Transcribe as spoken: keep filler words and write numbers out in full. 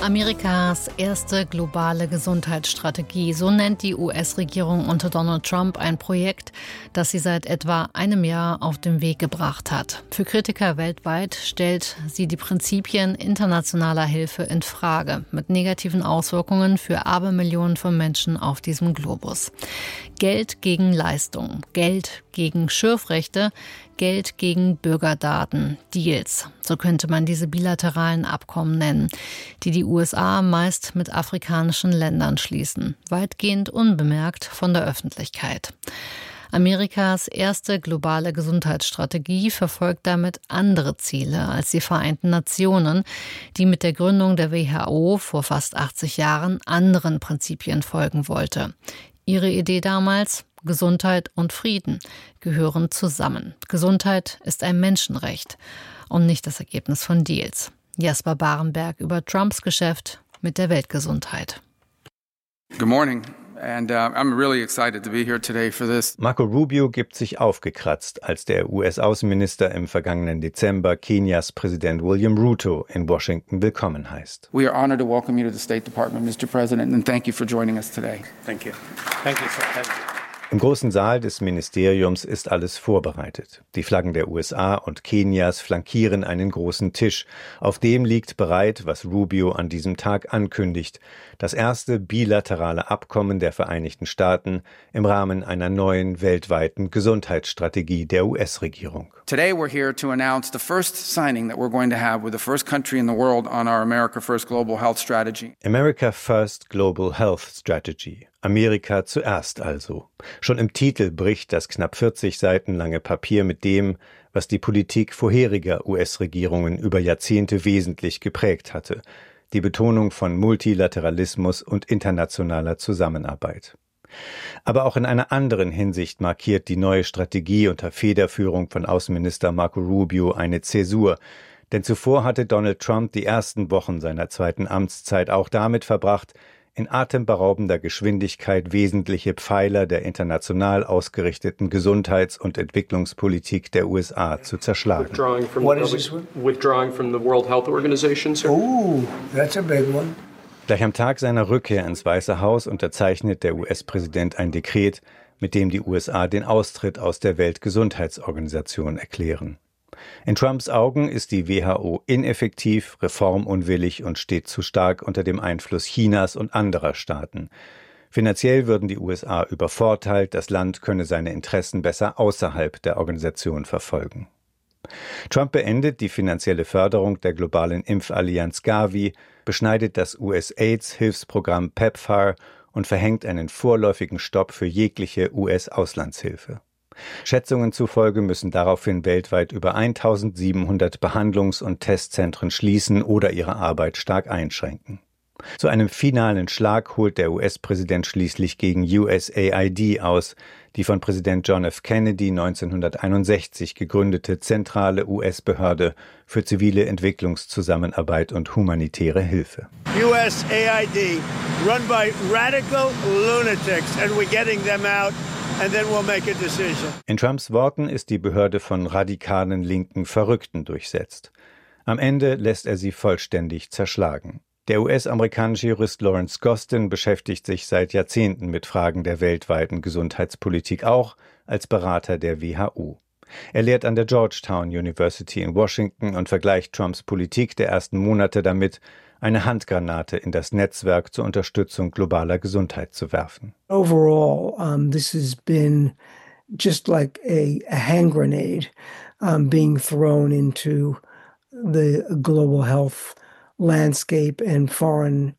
Amerikas erste globale Gesundheitsstrategie, so nennt die U S-Regierung unter Donald Trump ein Projekt, das sie seit etwa einem Jahr auf den Weg gebracht hat. Für Kritiker weltweit stellt sie die Prinzipien internationaler Hilfe in Frage, mit negativen Auswirkungen für Abermillionen von Menschen auf diesem Globus. Geld gegen Leistung, Geld gegen Schürfrechte, Geld gegen Bürgerdaten, Deals. So könnte man diese bilateralen Abkommen nennen, die die U S A meist mit afrikanischen Ländern schließen, weitgehend unbemerkt von der Öffentlichkeit. Amerikas erste globale Gesundheitsstrategie verfolgt damit andere Ziele als die Vereinten Nationen, die mit der Gründung der W H O vor fast achtzig Jahren anderen Prinzipien folgen wollte. Ihre Idee damals: Gesundheit und Frieden gehören zusammen. Gesundheit ist ein Menschenrecht und nicht das Ergebnis von Deals. Jasper Barenberg über Trumps Geschäft mit der Weltgesundheit. Good morning. And uh, I'm really excited to be here today for this. Marco Rubio gibt sich aufgekratzt, als der U S-Außenminister im vergangenen Dezember Kenias Präsident William Ruto in Washington willkommen heißt. We are honored to welcome you to the State Department, Mister President, and thank you for joining us today. Thank you. Thank you, sir. Thank you. Im großen Saal des Ministeriums ist alles vorbereitet. Die Flaggen der U S A und Kenias flankieren einen großen Tisch. Auf dem liegt bereit, was Rubio an diesem Tag ankündigt: das erste bilaterale Abkommen der Vereinigten Staaten im Rahmen einer neuen weltweiten Gesundheitsstrategie der U S-Regierung. Today we're here to announce the first signing that we're going to have with the first country in the world on our America First Global Health Strategy. America First Global Health Strategy. Amerika zuerst also. Schon im Titel bricht das knapp vierzig Seiten lange Papier mit dem, was die Politik vorheriger U S-Regierungen über Jahrzehnte wesentlich geprägt hatte: die Betonung von Multilateralismus und internationaler Zusammenarbeit. Aber auch in einer anderen Hinsicht markiert die neue Strategie unter Federführung von Außenminister Marco Rubio eine Zäsur. Denn zuvor hatte Donald Trump die ersten Wochen seiner zweiten Amtszeit auch damit verbracht, in atemberaubender Geschwindigkeit wesentliche Pfeiler der international ausgerichteten Gesundheits- und Entwicklungspolitik der U S A zu zerschlagen. Withdrawing from, What is this one? Withdrawing from the World Health Organization, sir. Oh, that's a big one. Gleich am Tag seiner Rückkehr ins Weiße Haus unterzeichnet der U S-Präsident ein Dekret, mit dem die U S A den Austritt aus der Weltgesundheitsorganisation erklären. In Trumps Augen ist die W H O ineffektiv, reformunwillig und steht zu stark unter dem Einfluss Chinas und anderer Staaten. Finanziell würden die U S A übervorteilt, das Land könne seine Interessen besser außerhalb der Organisation verfolgen. Trump beendet die finanzielle Förderung der globalen Impfallianz Gavi, beschneidet das U S-AIDS-Hilfsprogramm PEPFAR und verhängt einen vorläufigen Stopp für jegliche U S-Auslandshilfe. Schätzungen zufolge müssen daraufhin weltweit über eintausendsiebenhundert Behandlungs- und Testzentren schließen oder ihre Arbeit stark einschränken. Zu einem finalen Schlag holt der U S-Präsident schließlich gegen U S A I D aus, die von Präsident John F. Kennedy neunzehnhunderteinundsechzig gegründete zentrale U S-Behörde für zivile Entwicklungszusammenarbeit und humanitäre Hilfe. U S A I D, run by radical lunatics, and we're getting them out. And then we'll make a decision. In Trumps Worten ist die Behörde von radikalen linken Verrückten durchsetzt. Am Ende lässt er sie vollständig zerschlagen. Der U S-amerikanische Jurist Lawrence Gostin beschäftigt sich seit Jahrzehnten mit Fragen der weltweiten Gesundheitspolitik, auch als Berater der W H O. Er lehrt an der Georgetown University in Washington und vergleicht Trumps Politik der ersten Monate damit, eine Handgranate in das Netzwerk zur Unterstützung globaler Gesundheit zu werfen. Overall, um, this has been just like a, a hand grenade um, being thrown into the global health landscape and foreign